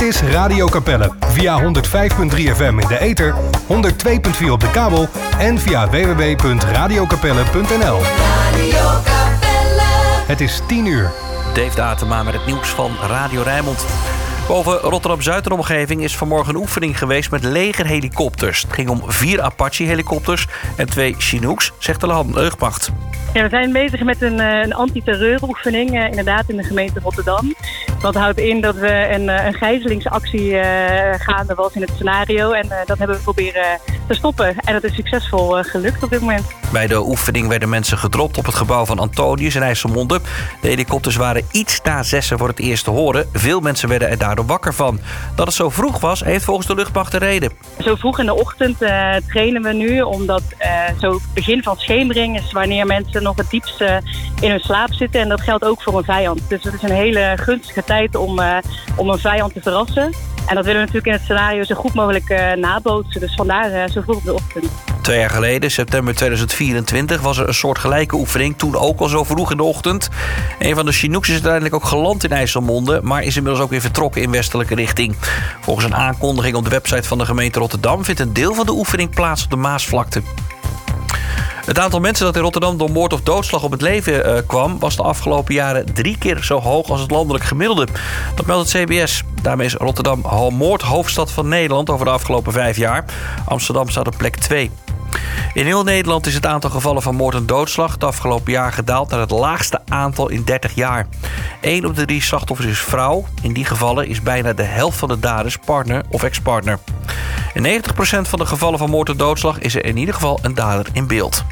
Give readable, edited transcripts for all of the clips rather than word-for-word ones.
is Radio Capelle. Via 105.3 FM in de ether, 102.4 op de kabel en via www.radiocapelle.nl. Het is 10 uur. Dave Datema met het nieuws van Radio Rijnmond. Boven Rotterdam-Zuid en omgeving is vanmorgen een oefening geweest met legerhelikopters. Het ging om 4 Apache-helikopters en 2 Chinooks, zegt de luchtmacht. Ja, we zijn bezig met een antiterreuroefening, inderdaad in de gemeente Rotterdam. Dat houdt in dat we een gijzelingsactie gaande was in het scenario. En dat hebben we proberen te stoppen. En dat is succesvol gelukt op dit moment. Bij de oefening werden mensen gedropt op het gebouw van Antonius in IJsselmonde. De helikopters waren iets na 6 voor het eerst te horen. Veel mensen werden er daardoor wakker van. Dat het zo vroeg was, heeft volgens de luchtmacht een reden. Zo vroeg in de ochtend trainen we nu, omdat zo begin van schemering is wanneer mensen nog het diepst in hun slaap zitten. En dat geldt ook voor een vijand. Dus het is een hele gunstige tijd om een vijand te verrassen. En dat willen we natuurlijk in het scenario zo goed mogelijk nabootsen. Dus vandaar zo vroeg op de ochtend. 2 jaar geleden, september 2024, was er een soortgelijke oefening. Toen ook al zo vroeg in de ochtend. Een van de Chinooks is uiteindelijk ook geland in IJsselmonde, maar is inmiddels ook weer vertrokken in westelijke richting. Volgens een aankondiging op de website van de gemeente Rotterdam vindt een deel van de oefening plaats op de Maasvlakte. Het aantal mensen dat in Rotterdam door moord of doodslag op het leven kwam, was de afgelopen jaren 3 keer zo hoog als het landelijk gemiddelde. Dat meldt het CBS. Daarmee is Rotterdam moordhoofdstad van Nederland over de afgelopen 5 jaar. Amsterdam staat op plek 2. In heel Nederland is het aantal gevallen van moord en doodslag het afgelopen jaar gedaald naar het laagste aantal in 30 jaar. 1 op de 3 slachtoffers is vrouw. In die gevallen is bijna de helft van de daders partner of ex-partner. In 90% van de gevallen van moord en doodslag is er in ieder geval een dader in beeld.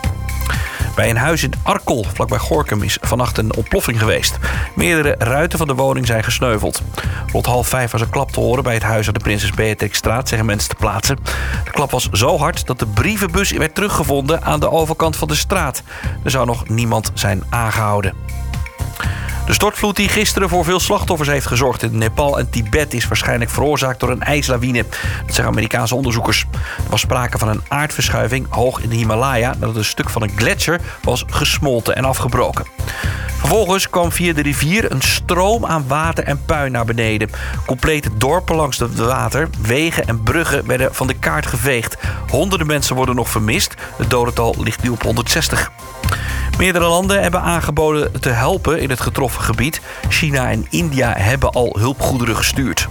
Bij een huis in Arkel, vlakbij Gorinchem, is vannacht een ontploffing geweest. Meerdere ruiten van de woning zijn gesneuveld. Rond 4:30 was een klap te horen bij het huis aan de Prinses Beatrixstraat, zeggen mensen te plaatsen. De klap was zo hard dat de brievenbus werd teruggevonden aan de overkant van de straat. Er zou nog niemand zijn aangehouden. De stortvloed die gisteren voor veel slachtoffers heeft gezorgd in Nepal en Tibet is waarschijnlijk veroorzaakt door een ijslawine. Dat zeggen Amerikaanse onderzoekers. Er was sprake van een aardverschuiving hoog in de Himalaya nadat een stuk van een gletsjer was gesmolten en afgebroken. Vervolgens kwam via de rivier een stroom aan water en puin naar beneden. Complete dorpen langs het water, wegen en bruggen werden van de kaart geveegd. Honderden mensen worden nog vermist. Het dodental ligt nu op 160. Meerdere landen hebben aangeboden te helpen in het getroffen gebied. China en India hebben al hulpgoederen gestuurd.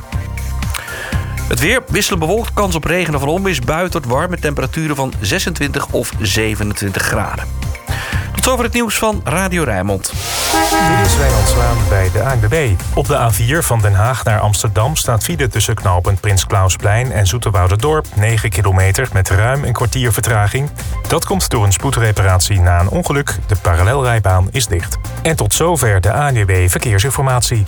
Het weer wisselend bewolkt, kans op regen of onweersbui tot warme temperaturen van 26 of 27 graden. Tot zover het nieuws van Radio Rijnmond. Dit is Wijnand Zwaan bij de ANWB. Op de A4 van Den Haag naar Amsterdam staat file tussen knooppunt Prins Clausplein en Zoeterwouderdorp. 9 kilometer met ruim een kwartier vertraging. Dat komt door een spoedreparatie na een ongeluk. De parallelrijbaan is dicht. En tot zover de ANWB Verkeersinformatie.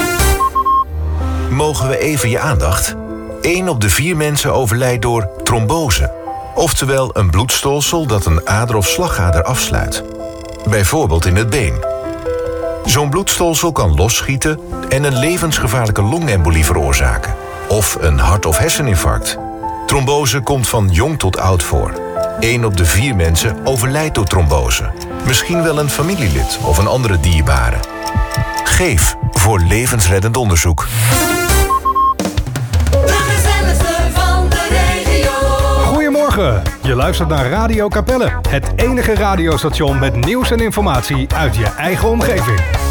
Mogen we even je aandacht? 1 op de 4 mensen overlijdt door trombose. Oftewel een bloedstolsel dat een ader of slagader afsluit. Bijvoorbeeld in het been. Zo'n bloedstolsel kan losschieten en een levensgevaarlijke longembolie veroorzaken. Of een hart- of herseninfarct. Trombose komt van jong tot oud voor. 1 op de 4 mensen overlijdt door trombose. Misschien wel een familielid of een andere dierbare. Geef voor levensreddend onderzoek. Goedemorgen, je luistert naar Radio Capelle. Het enige radiostation met nieuws en informatie uit je eigen omgeving.